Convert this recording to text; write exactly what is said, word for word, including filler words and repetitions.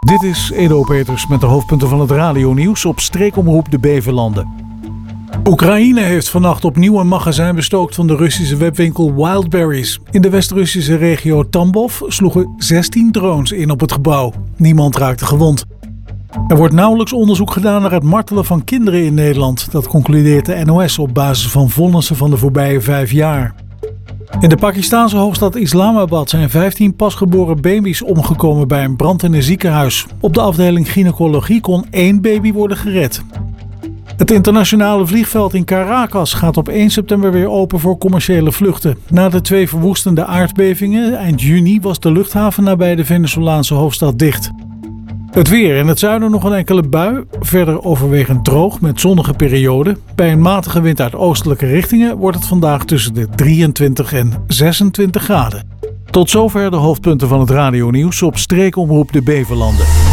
Dit is Edo Peters met de hoofdpunten van het radionieuws op streekomroep de Beverlanden. Oekraïne heeft vannacht opnieuw een magazijn bestookt van de Russische webwinkel Wildberries. In de West-Russische regio Tambov sloegen zestien drones in op het gebouw. Niemand raakte gewond. Er wordt nauwelijks onderzoek gedaan naar het martelen van kinderen in Nederland. Dat concludeert de N O S op basis van vonnissen van de voorbije vijf jaar. In de Pakistanse hoofdstad Islamabad zijn vijftien pasgeboren baby's omgekomen bij een brand in een ziekenhuis. Op de afdeling gynaecologie kon één baby worden gered. Het internationale vliegveld in Caracas gaat op één september weer open voor commerciële vluchten. Na de twee verwoestende aardbevingen eind juni was de luchthaven nabij de Venezolaanse hoofdstad dicht. Het weer: in het zuiden nog een enkele bui, verder overwegend droog met zonnige perioden. Bij een matige wind uit oostelijke richtingen wordt het vandaag tussen de drieëntwintig en zesentwintig graden. Tot zover de hoofdpunten van het radionieuws op streekomroep de Beverlanden.